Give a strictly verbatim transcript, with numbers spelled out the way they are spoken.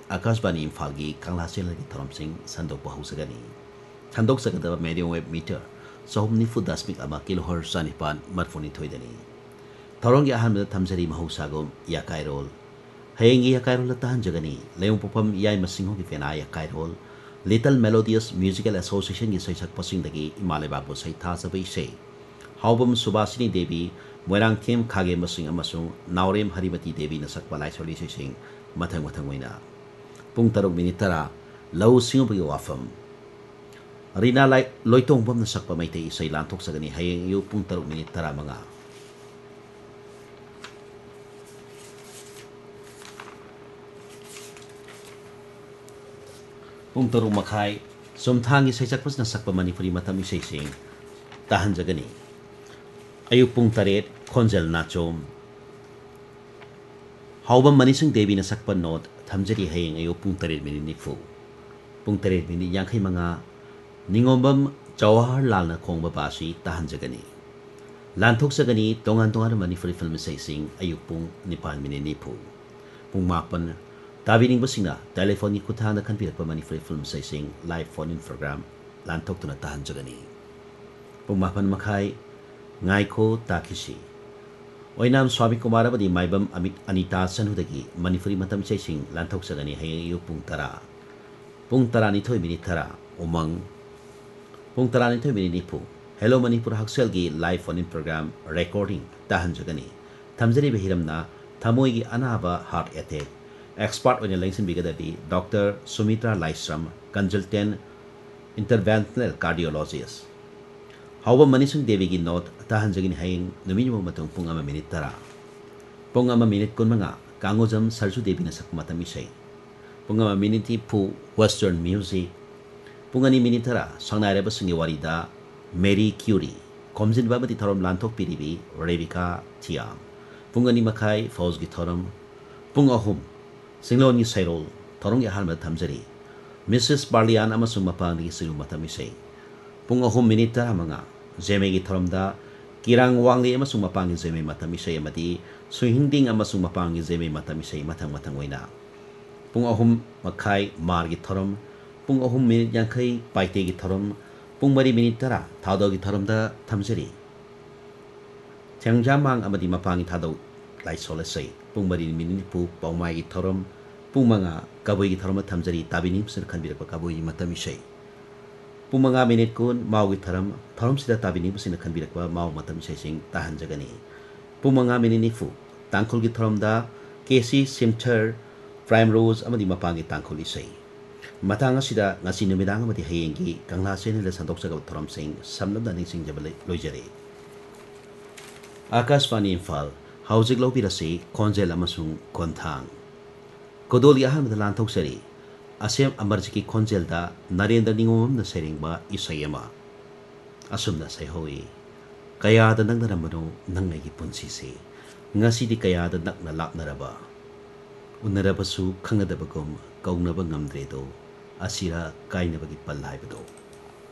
आकाशवाणी इम्फाल की कंगला चेनल की थरमसिंग संदोक हौसगनी संदोक सकदब medium wave metre चौम निफु दशमिक अमा किलो हर चानिपान मरफुनी थोइदनी थौरंगी अहमद थमजरी महौसागुम याकाइरोल हयेंगी याकाइरोल तहंजगनी लेउपोफम याय मसिंहो की फेना याकाइरोल लिटल मेलोडियस म्यूजिकल एसोसिएशन की सैसक पसिंगदगी इमालेबाबु सैथा सबई से हाउबम सुभाषिनी देवी मोइरांग थेम खागे मसिंग अमसुंग नावरेम हरिमती देवी न सकपा लाइसोली सैसिंग मथंग मथंग वइना पुंग तरुक मिनिट तरा लौ सिंगबगी वाफम रीना लाई लोइतोंगबम न सकपा मैते इसै लांथोक सगनी हयेंग यु पुंग तरुक मिनिट तरा मंगा पुंग तरुक मखाई सुमथांगी सैसक पसना सकपा मणिपुरी मतम इसै सिंग ताहंजगनी अयुक पुंग तरेट खोंजल नाचोम हाउबम मनीसिंग देवी न सकपा नोट थमजरी हयेंग अयुक पुंग तरेट मिनिट निफु पुंग तरेट मिनिट यांखै मंगा निंगोंबम जवाहर लाल न खोंगबा बासी ताहंजगनी लांथोक सगनी तोंगान तोंगान मणिपुरी फिल्म सैसिंग अयुक पुंग निपान मिनिट निफु पुंग मापन ताबिनिंग बसिंगना टेलीफोन की खुथांग खनपिरक Manipuri film sensing live phone in programme लांथोक तुना ताहंजगनी पुंग मापन मखाई ngaiko takisi oinam swami kumar abadi maibam amit anita sanudagi manipuri matam chaising lanthok sagani hayeng yu pung tara pung tara ni thoi minit tara umang pung tara ni thoi minit nipu hello manipur haksel gi live phone in program recording tahan jagani thamjari behiramna thamoi gi anaba heart attack expert oina lengsin bigadabi Doctor Sumitra Laisram consultant interventional cardiologist हाउबा मनीसुंग देवी की note ताहंजगिन हयेंग नुमिनिमो मतुंग पुंग अमा minute तरा पुंग अमा minute कुनमंगा कांगोजम Sarju देवी न सक मतम इसै पुंग अमा minute फु वेस्टर्न म्यूजिक पुंग अनि मिनिट तरा संगनारे बसिंग वारीदा मेरी क्यूरी कोमजिन बाबती थरम लांथोक पिरिबी रेबिका थियाम पुंग अनि मखाई फौज की थरम पुंग अहुम सिंगलोन की सैरोल थरंग याहान थमजरी मिसेस बार्लियान अमसुंग मपांग की सिरु मतम इसै पुंग अहुम मिनिट तरा मंगा जेमे की थरमदा किरांग वांगली अमसुंग मपांग जेमे मतम इसै अमदी सुहिंदिंग अमसुंग मपांग जेमे मतम इसै मथंग मथंग वइना पुंग अहुम मखाई मार की थरम पुंग अहुम मिनिट यांखै पाइते की थरम पुंग मरी मिनिट तरा थादो की थरमदा थमजरी थेंगजामांग अमदी मपांग थादो लाइसोलसै पुंग मरी मिनिट पु पौमाई की थरम पुंग मंगा कबोई की थरम थमजरी ताबिनी सर खनबिरक कबोई मतम इसै पुंग मंगा मिनिट कुन माउगी थरम थरम सिदा ताबिनी बसिन खनबिरकवा माउ मतम सैसिंग ताहंजगनी पुंग मंगा मिनिट निफु तांखुल की थरमदा केसी सिमथर प्राइम रोज अमदी मपांगी तांखुल इसै मतांग असिदा ngasi नुमिदांग अमदी हयेंगी कंगला चेनल संदोक सगब थरम सिंग समलमदा निसिंग जबले लोइजरे आकाशवाणी इम्फाल हाउजिक लोबिरसी खोंजेल अमसुंग कोंथांग कोदोली अहमद लांथोक सरी असेम अमरजी की खोंजेलदा नरेंद्र निंगोम न सेरिंगबा इसयमा असुमना सैहोई कयादा नंगनरमनो नंगैगी पुंसीसे ngasi di kayada nakna laknaraba unarabasु खंगदबगुम कौनब ngamdre do asira kainabagi pal haibado